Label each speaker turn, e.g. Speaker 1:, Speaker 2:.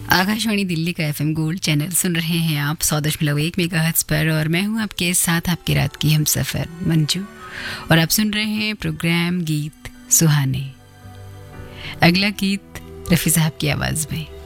Speaker 1: आकाशवाणी दिल्ली का FM gold channel सुन रहे हैं आप 100.1 मेगाहर्ट्ज पर और मैं हूं आपके साथ आपकी रात की हमसफर मंजू और आप सुन रहे हैं प्रोग्राम गीत सुहाने। अगला गीत रफ़ी साहब की आवाज़ में।